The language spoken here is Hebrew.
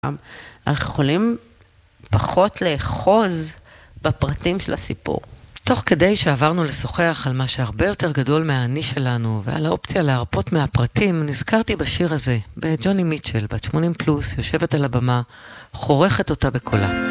אנחנו יכולים פחות לאחוז בפרטים של הסיפור. תוך כדי שעברנו לשוחח על מה שהרבה יותר גדול מהאני שלנו, ועל האופציה להרפות מהפרטים, נזכרתי בשיר הזה, בג'וני מיטשל, בת 80 פלוס, יושבת על הבמה, חורכת אותה בקולה.